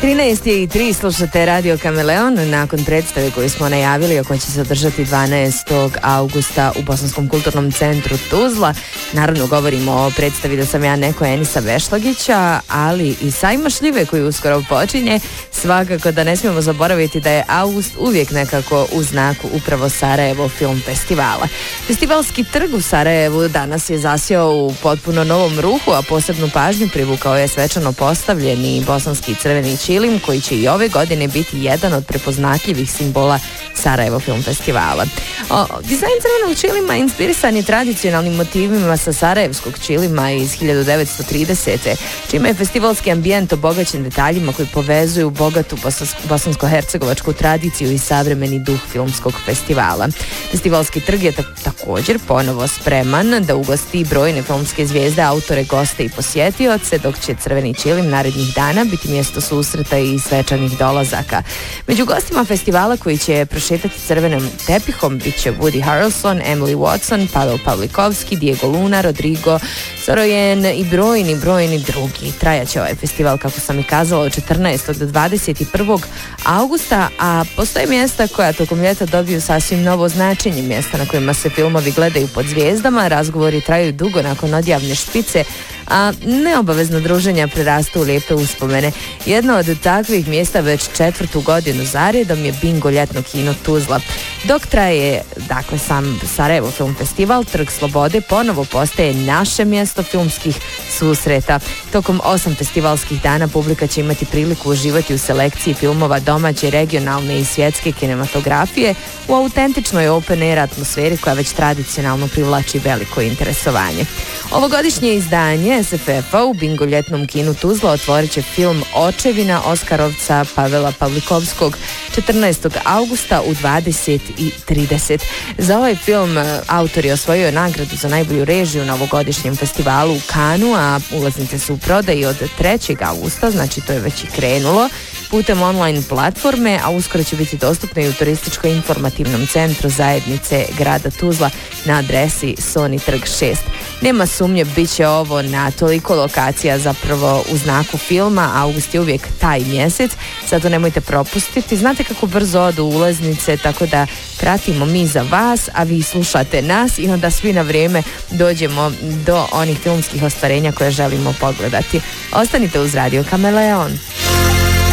13:03 slušate Radio Kameleon nakon predstave koju smo najavili, koja će se održati 12. augusta u Bosanskom kulturnom centru Tuzla. Naravno govorimo o predstavi Da sam ja neko Enisa Vešlagića, ali i Sajma šljive koji uskoro počinje. Svakako da ne smijemo zaboraviti da je august uvijek nekako u znaku upravo Sarajevo Film Festivala. Festivalski trg u Sarajevu danas je zasjao u potpuno novom ruhu, a posebnu pažnju privukao je svečano postavljeni bosanski crveni čilim koji će i ove godine biti jedan od prepoznatljivih simbola Sarajevo Film Festivala. Dizajn crvenog čilima inspirisan je tradicionalnim motivima sa sarajevskog čilima iz 1930. čime je festivalski ambijent obogaćen detaljima koji povezuju bogatu bosansko-hercegovačku tradiciju i savremeni duh filmskog festivala. Festivalski trg je također ponovo spreman da ugosti brojne filmske zvijezde, autore, goste i posjetioce, dok će crveni čilim narednih dana biti mjesto susreta i svečanih dolazaka. Među gostima festivala koji će prošetati crvenim tepihom bit će Woody Harrelson, Emily Watson, Pavel Pavlikovski, Diego Luna, Rodrigo Sorojen i brojni drugi. Trajaće ovaj festival, kako sam i kazala, od 14. do 21. augusta, a postoje mjesta koja tokom ljeta dobiju sasvim novo značenje, mjesta na kojima se filmovi gledaju pod zvijezdama, razgovori traju dugo nakon odjavne špice, a neobavezno druženja prerastu u lijepe uspomene. Jedno od takvih mjesta već 4. godinu zaredom je Bingo ljetno kino Tuzla. Dok traje, dakle, sam Sarajevo Film Festival, Trg Slobode ponovo postaje naše mjesto filmskih susreta. Tokom 8 festivalskih dana publika će imati priliku uživati u selekciji filmova domaće, regionalne i svjetske kinematografije u autentičnoj open air atmosferi koja već tradicionalno privlači veliko interesovanje. Ovogodišnje izdanje SFF-a u Bingo ljetnom kinu Tuzla otvorit će film Očevina Oskarovca Pavela Pavlikovskog 14. augusta u 20:30. Za ovaj film autor je osvojio nagradu za najbolju režiju na ovogodišnjem festivalu u Kanu, a ulaznice su u prodaji od 3. augusta, znači to je već i krenulo, putem online platforme, a uskoro će biti dostupno i u turističko-informativnom centru zajednice grada Tuzla na adresi Soni trg 6. Nema sumnje, bit će ovo na toliko lokacija zapravo u znaku filma. August je uvijek taj mjesec, zato nemojte propustiti. Znate kako brzo odu ulaznice, tako da pratimo mi za vas, a vi slušate nas i onda svi na vrijeme dođemo do onih filmskih ostvarenja koje želimo pogledati. Ostanite uz Radio Kameleon.